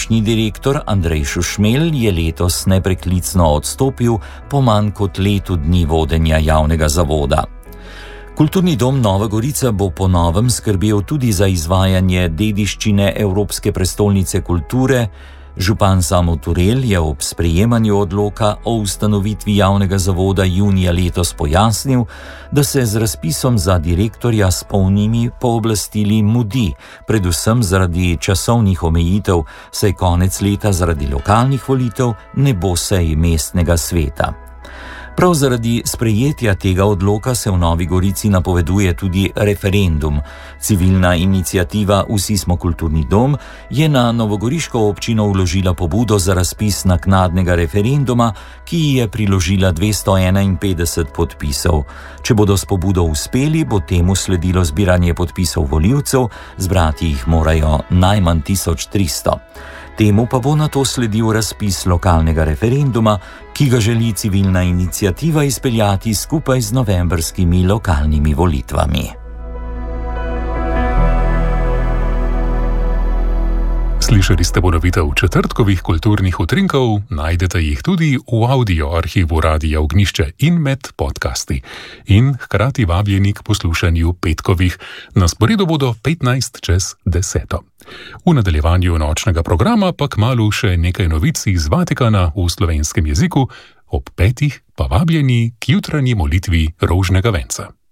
Prejšnji direktor Andrej Šušmelj je letos nepreklicno odstopil po manj kot letu dni vodenja javnega zavoda. Kulturni dom Nova Gorica bo po novem skrbel tudi za izvajanje dediščine Evropske prestolnice kulture. Župan Samo Turel je ob sprejemanju odloka o ustanovitvi javnega zavoda junija letos pojasnil, da se z razpisom za direktorja s polnimi pooblastili mudi, predvsem zaradi časovnih omejitev, saj konec leta zaradi lokalnih volitev ne bo sej mestnega sveta. Prav zaradi sprejetja tega odloka se v Novi Gorici napoveduje tudi referendum. Civilna iniciativa Vsi smo kulturni dom je na novogoriško občino vložila pobudo za razpis naknadnega referenduma, ki ji je priložila 251 podpisov. Če bodo s pobudo uspeli, bo temu sledilo zbiranje podpisov volivcev, zbrati jih morajo najmanj 1300. Temu pa bo nato sledil razpis lokalnega referenduma, ki ga želi civilna iniciativa izpeljati skupaj z novembrskimi lokalnimi volitvami. Slišali ste ponovitev četrtkovih kulturnih utrinkov, najdete jih tudi v audio arhivu Radia Ognjišče in med podcasti. In hkrati vabljeni k poslušanju petkovih. Na sporedu bodo 15:10. V nadaljevanju nočnega programa pa kmalu še nekaj novic iz Vatikana v slovenskem jeziku, ob 5 pa vabljeni k jutranji molitvi rožnega venca.